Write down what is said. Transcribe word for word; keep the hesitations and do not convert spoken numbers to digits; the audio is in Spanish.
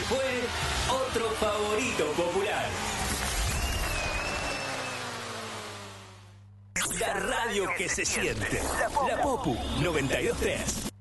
fue otro favorito popular. La radio que se siente. La Popu noventa y dos punto tres.